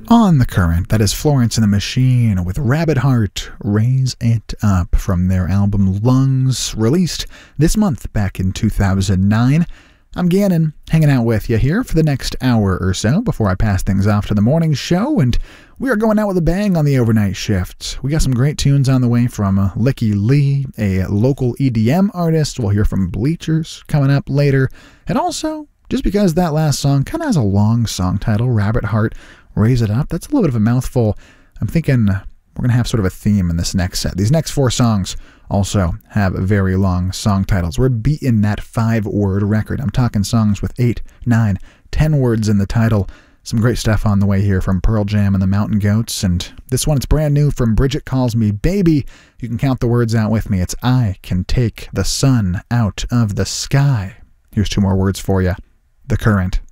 On the Current, that is Florence and the Machine with Rabbit Heart, Raise It Up from their album Lungs, released this month back in 2009. I'm Gannon, hanging out with you here for the next hour or so before I pass things off to the morning show, and we are going out with a bang on the overnight shift. We got some great tunes on the way from Licky Lee, a local EDM artist. We'll hear from Bleachers coming up later, and also, just because that last song kind of has a long song title, Rabbit Heart, Raise It Up, that's a little bit of a mouthful. I'm thinking we're going to have sort of a theme in this next set. These next 4 songs also have very long song titles. We're beating that 5-word record. I'm talking songs with 8, 9, 10 words in the title. Some great stuff on the way here from Pearl Jam and the Mountain Goats. And this one, it's brand new from Bridget Calls Me Baby. You can count the words out with me. It's I Can Take the Sun Out of the Sky. Here's 2 more words for you. The Current.